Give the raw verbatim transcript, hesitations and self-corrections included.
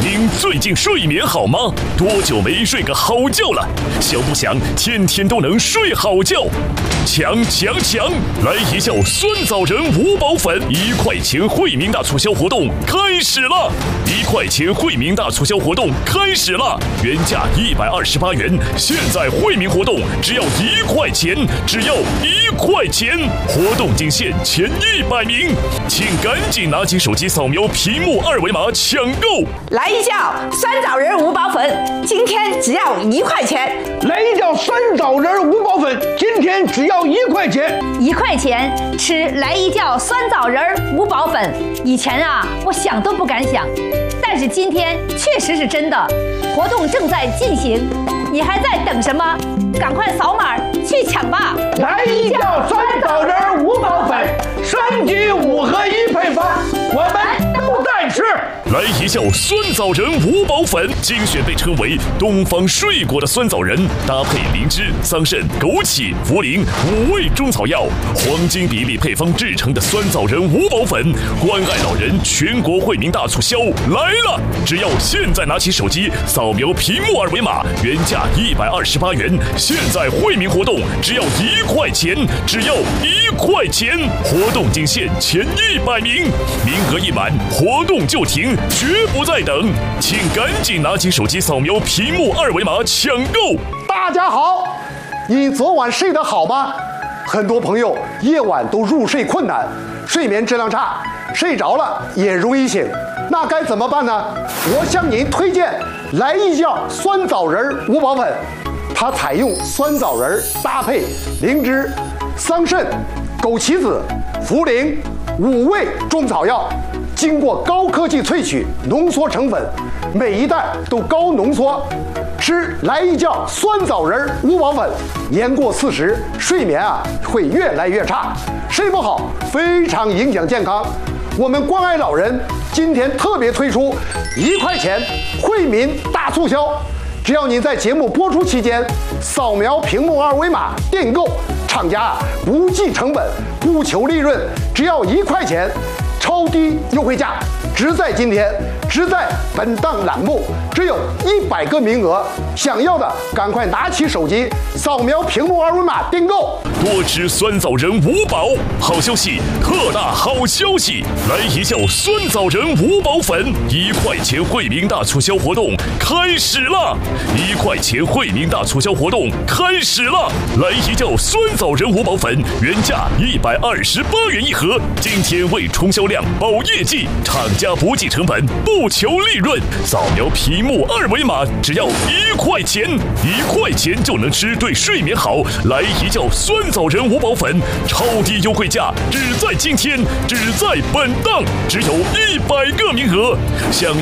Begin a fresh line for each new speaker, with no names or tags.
您最近睡眠好吗？多久没睡个好觉了？想不想天天都能睡好觉？强强强！来一觉酸枣仁五宝粉，一块钱惠民大促销活动开始了！一块钱惠民大促销活动开始了，原价一百二十八元，现在惠民活动只要一块钱，只要一块钱！活动仅限前一百名，请赶紧拿起手机扫描屏幕二维码抢购！
来一觉酸枣仁五宝粉，今天只要一块钱。
来一觉酸枣仁五宝粉，今天只要一块钱。
一块钱吃来一觉酸枣仁五宝粉，以前啊，我想都不敢想，但是今天确实是真的。活动正在进行，你还在等什么？赶快扫码去抢吧！
来一觉酸枣仁五宝粉，三斤五合一配方，我们都在吃。
来一觉酸枣仁五宝粉，精选被称为东方睡果的酸枣仁，搭配灵芝、桑葚、枸杞、茯苓五味中草药，黄金比例配方制成的酸枣仁五宝粉，关爱老人全国惠民大促销来了！只要现在拿起手机扫描屏幕二维码，原价一百二十八元，现在惠民活动只要一块钱，只要一块钱！活动仅限前一百名，名额一满，活动就停，绝不再等，请赶紧拿起手机扫描屏幕二维码抢购！
大家好，你昨晚睡得好吗？很多朋友夜晚都入睡困难，睡眠质量差，睡着了也容易醒，那该怎么办呢？我向您推荐来一觉酸枣仁五宝粉，它采用酸枣仁搭配灵芝、桑葚、枸杞子、茯苓五味中草药，经过高科技萃取浓缩成粉，每一袋都高浓缩。吃来一觉酸枣仁五宝粉，年过四十，睡眠啊会越来越差，睡不好非常影响健康。我们关爱老人今天特别推出一块钱惠民大促销，只要您在节目播出期间扫描屏幕二维码订购，厂家不计成本，不求利润，只要一块钱，超低优惠价，只在今天，只在本档栏目，只有一百个名额，想要的赶快拿起手机扫描屏幕二维码订购。
多吃酸枣仁五宝，好消息，特大好消息！来一觉酸枣仁五宝粉，一块钱惠民大促销活动开始了！一块钱惠民大促销活动开始了！来一觉酸枣仁五宝粉，原价一百二十八元一盒，今天为冲销量、保业绩，厂家不计成本，不求利润，扫描屏幕二维码，只要一块钱，一块钱就能吃对睡眠好。来一觉酸枣仁五宝粉，超低优惠价，只在今天，只在本档，只有一百个名额。想